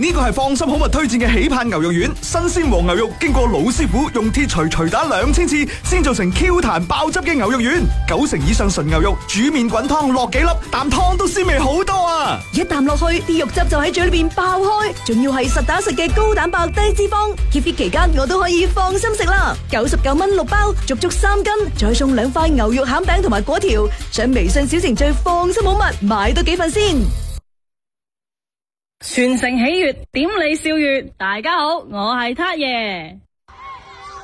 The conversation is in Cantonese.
呢個係放心好物推薦嘅喜盼牛肉丸，新鮮黃牛肉經過老師傅用鐵錘打2000次，先做成 Q 彈爆汁嘅牛肉丸。90%以上純牛肉，煮麵滾湯落幾粒，啖湯都鮮味好多啊！ 一啖落去，啲肉汁就喺嘴裏邊爆開，仲要係實打實嘅高蛋白低脂肪。Keep fit 期間我都可以放心食啦，99蚊6包，足足3斤，再送2塊牛肉餡餅同埋果條。上微信小程序放心好物，買多幾份先。 全城喜悅，點你笑月。大家好，我係撻爺。